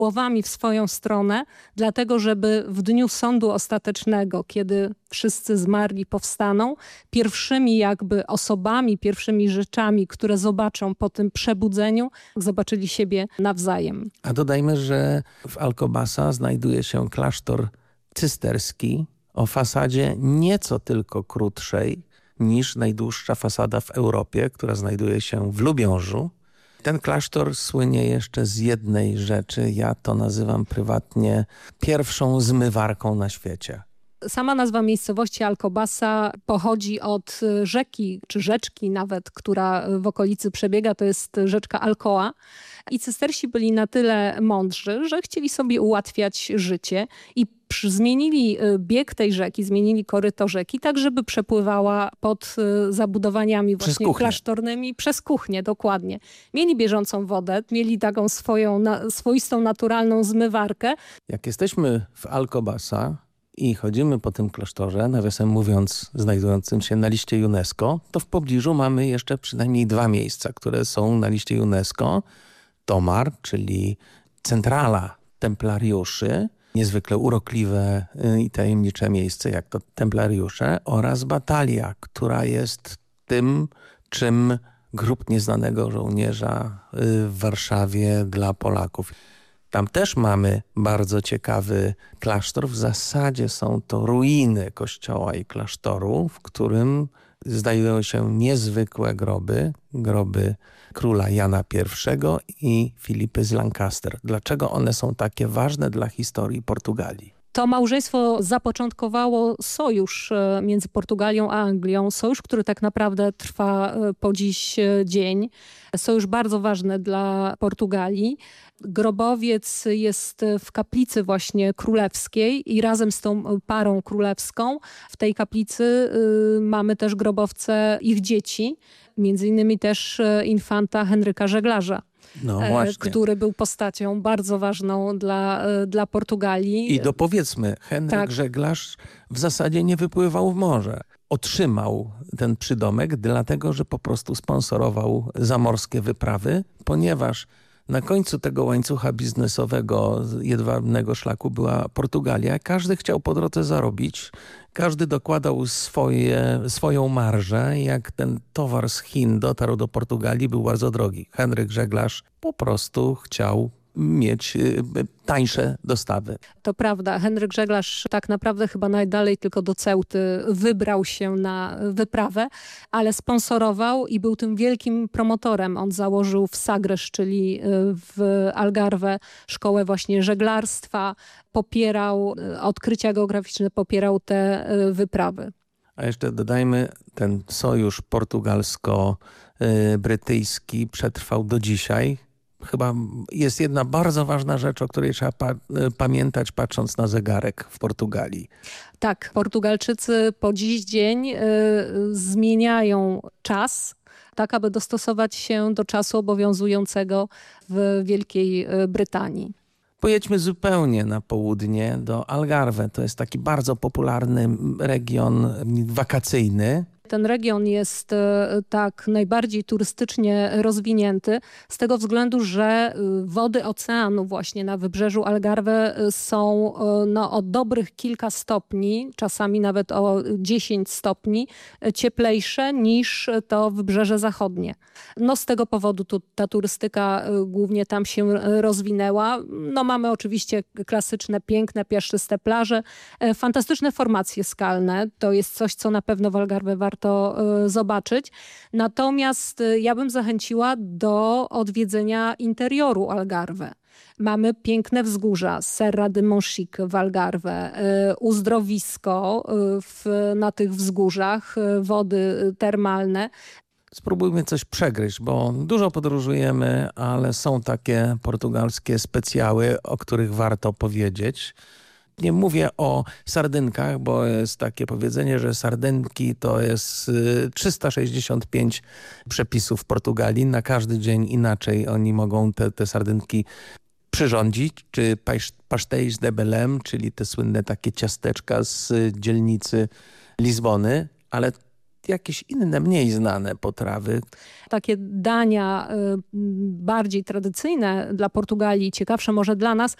głowami w swoją stronę, dlatego żeby w dniu sądu ostatecznego, kiedy wszyscy zmarli powstaną, pierwszymi jakby osobami, pierwszymi rzeczami, które zobaczą po tym przebudzeniu, zobaczyli siebie nawzajem. A dodajmy, że w Alcobasa znajduje się klasztor cysterski o fasadzie nieco tylko krótszej niż najdłuższa fasada w Europie, która znajduje się w Lubiążu. Ten klasztor słynie jeszcze z jednej rzeczy, ja to nazywam prywatnie pierwszą zmywarką na świecie. Sama nazwa miejscowości Alcobasa pochodzi od rzeki, czy rzeczki nawet, która w okolicy przebiega, to jest rzeczka Alcoa. I cystersi byli na tyle mądrzy, że chcieli sobie ułatwiać życie i zmienili bieg tej rzeki, zmienili koryto rzeki, tak żeby przepływała pod zabudowaniami właśnie klasztornymi przez kuchnię, dokładnie. Mieli bieżącą wodę, mieli taką swoistą, naturalną zmywarkę. Jak jesteśmy w Alcobasa i chodzimy po tym klasztorze, nawiasem mówiąc, znajdującym się na liście UNESCO, to w pobliżu mamy jeszcze przynajmniej 2 miejsca, które są na liście UNESCO. Tomar, czyli centrala templariuszy, niezwykle urokliwe i tajemnicze miejsce, jak to templariusze, oraz Batalia, która jest tym, czym grób nieznanego żołnierza w Warszawie dla Polaków. Tam też mamy bardzo ciekawy klasztor. W zasadzie są to ruiny kościoła i klasztoru, w którym znajdują się niezwykłe groby króla Jana I i Filipy z Lancaster. Dlaczego one są takie ważne dla historii Portugalii? To małżeństwo zapoczątkowało sojusz między Portugalią a Anglią. Sojusz, który tak naprawdę trwa po dziś dzień. Sojusz bardzo ważny dla Portugalii. Grobowiec jest w kaplicy właśnie królewskiej i razem z tą parą królewską w tej kaplicy mamy też grobowce ich dzieci. Między innymi też infanta Henryka Żeglarza. No właśnie. Który był postacią bardzo ważną dla Portugalii. I dopowiedzmy, Henryk Żeglarz w zasadzie nie wypływał w morze. Otrzymał ten przydomek dlatego, że po prostu sponsorował zamorskie wyprawy, ponieważ na końcu tego łańcucha biznesowego jedwabnego szlaku była Portugalia. Każdy chciał po drodze zarobić. Każdy dokładał swoją marżę. Jak ten towar z Chin dotarł do Portugalii, był bardzo drogi. Henryk Żeglarz po prostu chciał mieć tańsze dostawy. To prawda. Henryk Żeglarz tak naprawdę chyba najdalej tylko do Ceuty wybrał się na wyprawę, ale sponsorował i był tym wielkim promotorem. On założył w Sagres, czyli w Algarve, szkołę właśnie żeglarstwa, popierał odkrycia geograficzne, popierał te wyprawy. A jeszcze dodajmy, ten sojusz portugalsko-brytyjski przetrwał do dzisiaj. Chyba jest jedna bardzo ważna rzecz, o której trzeba pamiętać, patrząc na zegarek w Portugalii. Tak, Portugalczycy po dziś dzień zmieniają czas, tak aby dostosować się do czasu obowiązującego w Wielkiej Brytanii. Pojedźmy zupełnie na południe do Algarve. To jest taki bardzo popularny region wakacyjny. Ten region jest tak najbardziej turystycznie rozwinięty z tego względu, że wody oceanu właśnie na wybrzeżu Algarve są o dobrych kilka stopni, czasami nawet o 10 stopni cieplejsze niż to wybrzeże zachodnie. Z tego powodu ta turystyka głównie tam się rozwinęła. Mamy oczywiście klasyczne, piękne, piaszczyste plaże, fantastyczne formacje skalne. To jest coś, co na pewno w Algarve warto zobaczyć. Natomiast ja bym zachęciła do odwiedzenia interioru Algarve. Mamy piękne wzgórza, Serra de Monchique w Algarve, uzdrowisko na tych wzgórzach, wody termalne. Spróbujmy coś przegryźć, bo dużo podróżujemy, ale są takie portugalskie specjały, o których warto powiedzieć. Nie mówię o sardynkach, bo jest takie powiedzenie, że sardynki to jest 365 przepisów w Portugalii. Na każdy dzień inaczej oni mogą te sardynki przyrządzić, czy pastéis de Belém, czyli te słynne takie ciasteczka z dzielnicy Lizbony, ale jakieś inne, mniej znane potrawy? Takie dania bardziej tradycyjne dla Portugalii, ciekawsze może dla nas,